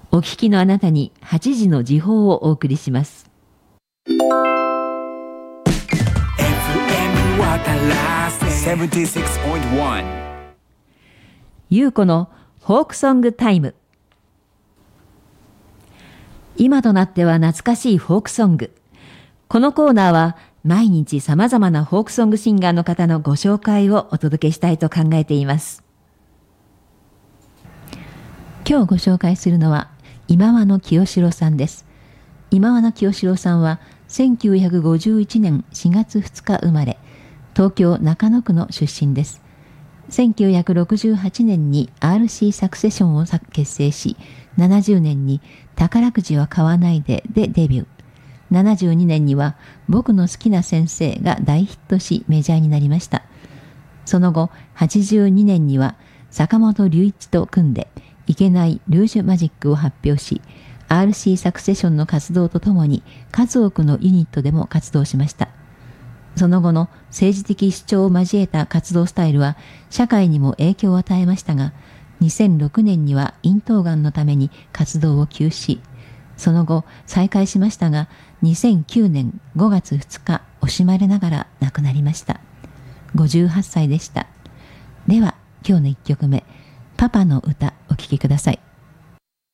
お聞きのあなたに8時の時報をお送りします。 FM 渡らせ 76.1 ゆうこのフォークソングタイム。今となっては懐かしいフォークソング。このコーナーは毎日様々なフォークソングシンガーの方のご紹介をお届けしたいと考えています。今日ご紹介するのは今和の清志郎さんです。今和の清志郎さんは1951年4月2日生まれ、東京中野区の出身です。1968年に RC サクセションを結成し、70年に宝くじは買わないででデビュー。72年には僕の好きな先生が大ヒットしメジャーになりました。その後、82年には坂本龍一と組んでいけないルージュマジックを発表し、RC サクセションの活動とともに数多くのユニットでも活動しました。その後の政治的主張を交えた活動スタイルは社会にも影響を与えましたが、2006年には咽頭がんのために活動を休止。その後再開しましたが、2009年5月2日惜しまれながら亡くなりました。58歳でした。では今日の1曲目、パパの歌お聴きください。